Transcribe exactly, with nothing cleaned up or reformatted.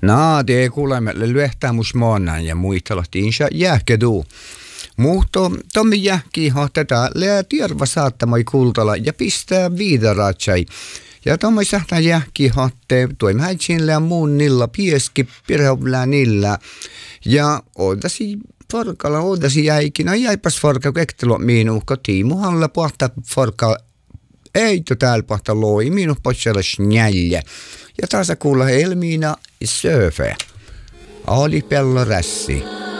No, det kuulemme lyöhtäämus maanan ja muisteltiin se jääkeduu. Mutta Tommi jähki tätä lää tierva saattamoi kultalla ja pistää viidaratsai. Ja Tommi sähtää jähki hatte toimi häitsinllä muun nilla pieski pirhovlää nillä. Ja odasi forkalla odasi jäikin. No jäipäs forka kektelo minuukka tiimuhalla pohta forka. Ei to täällä pohta loi minun potsella snäljä. Ja taas kuulla Elmiina sööfä. Ali pello rässi.